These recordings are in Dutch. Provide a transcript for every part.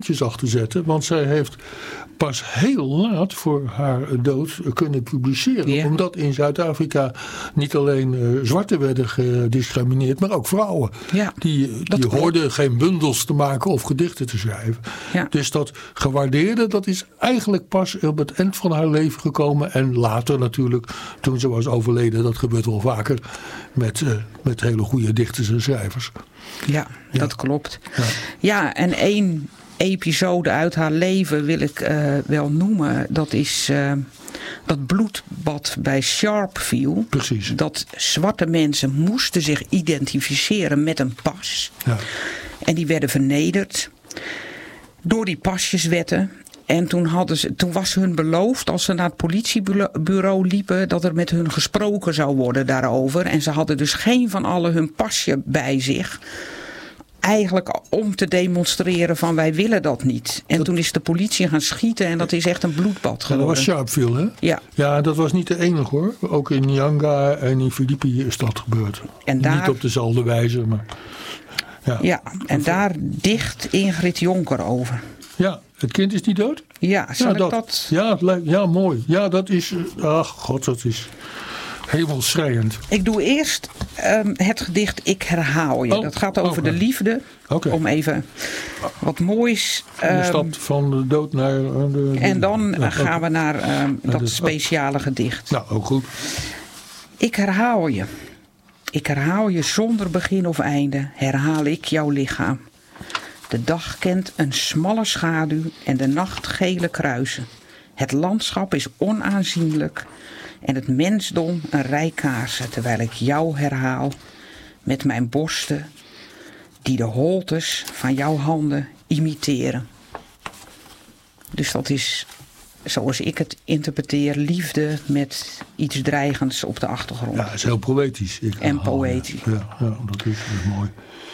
stapjes achter zetten. Want zij heeft pas heel laat voor haar dood kunnen publiceren. Ja. Omdat in Zuid-Afrika niet alleen zwarten werden gediscrimineerd, maar ook vrouwen. Ja, Die klopt. hoorden geen bundels te maken of gedichten te schrijven. Ja. Dus dat gewaardeerde, dat is eigenlijk pas op het eind van haar leven gekomen. En later natuurlijk, toen ze was overleden, dat gebeurt wel vaker, met hele goede dichters en schrijvers. Ja, dat klopt. Ja. Ja, en één episode uit haar leven wil ik wel noemen. Dat is dat bloedbad bij Sharpeville. Precies. Dat zwarte mensen moesten zich identificeren met een pas. Ja. En die werden vernederd door die pasjeswetten. En toen was hun beloofd, als ze naar het politiebureau liepen, dat er met hun gesproken zou worden daarover. En ze hadden dus geen van allen hun pasje bij zich. Eigenlijk om te demonstreren van wij willen dat niet. En toen is de politie gaan schieten en dat is echt een bloedbad geworden. Dat was Sharpeville, hè? Ja. Ja, dat was niet de enige hoor. Ook in Nyanga en in Philippi is dat gebeurd. En daar, niet op dezelfde wijze, maar... Ja, en daar dicht Ingrid Jonker over. Ja, het kind is niet dood? Ja, zal ik dat... Ja, ja, mooi. Ja, dat is... Ach, god, dat is hemelschreiend. Ik doe eerst het gedicht Ik herhaal je. Dat gaat over de liefde. Okay. Om even wat moois... Je stapt van de dood naar... en dan gaan we naar dat speciale gedicht. Nou, ook goed. Ik herhaal je. Ik herhaal je zonder begin of einde. Herhaal ik jouw lichaam. De dag kent een smalle schaduw en de nacht gele kruisen. Het landschap is onaanzienlijk en het mensdom een rij kaarsen, terwijl ik jou herhaal met mijn borsten die de holtes van jouw handen imiteren. Dus dat is, zoals ik het interpreteer, liefde met iets dreigends op de achtergrond. Ja, dat is heel poëtisch. En poëtisch. Ja, dat is mooi.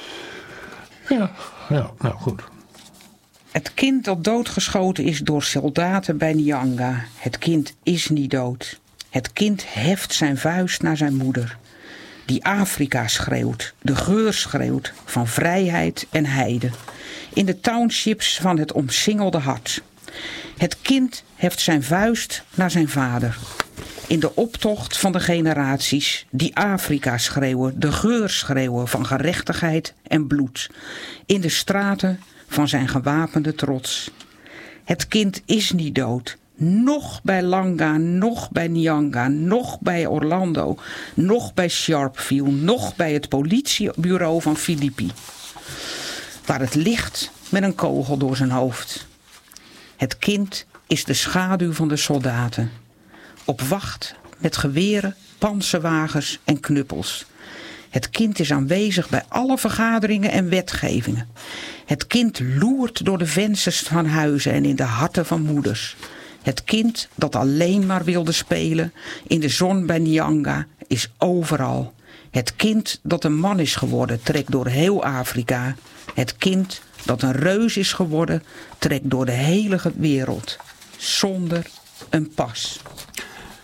Ja, nou goed. Het kind dat doodgeschoten is door soldaten bij Nyanga. Het kind is niet dood. Het kind heft zijn vuist naar zijn moeder. Die Afrika schreeuwt, de geur schreeuwt van vrijheid en heide. In de townships van het omsingelde hart. Het kind heft zijn vuist naar zijn vader. In de optocht van de generaties die Afrika schreeuwen, de geur schreeuwen van gerechtigheid en bloed. In de straten van zijn gewapende trots. Het kind is niet dood. Nog bij Langa, nog bij Nyanga, nog bij Orlando, nog bij Sharpeville, nog bij het politiebureau van Philippi. Waar het ligt met een kogel door zijn hoofd. Het kind is de schaduw van de soldaten. Op wacht met geweren, pantserwagens en knuppels. Het kind is aanwezig bij alle vergaderingen en wetgevingen. Het kind loert door de vensters van huizen en in de harten van moeders. Het kind dat alleen maar wilde spelen in de zon bij Nyanga is overal. Het kind dat een man is geworden trekt door heel Afrika. Het kind dat een reus is geworden trekt door de hele wereld. Zonder een pas.